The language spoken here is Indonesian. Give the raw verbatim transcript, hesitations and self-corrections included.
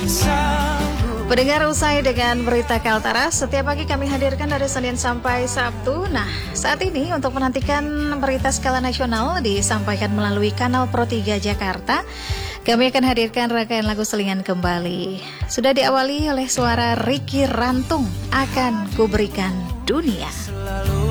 Pendengar, usai dengan berita Kaltara, setiap pagi kami hadirkan dari Senin sampai Sabtu. Nah, saat ini untuk menantikan berita skala nasional disampaikan melalui kanal Pro tiga Jakarta, kami akan hadirkan rangkaian lagu selingan kembali. Sudah diawali oleh suara Ricky Rantung, Akan Kuberikan Dunia.